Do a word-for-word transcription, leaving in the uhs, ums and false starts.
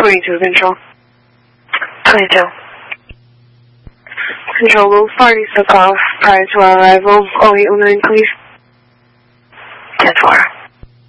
twenty-two, Control. twenty-two. Control, Will Farty took off prior to our arrival. oh eight oh nine, please. ten four.